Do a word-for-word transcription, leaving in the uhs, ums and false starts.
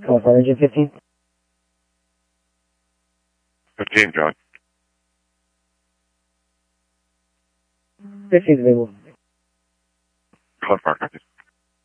California engine fifteen. fifteen, John. fifteen's available. California.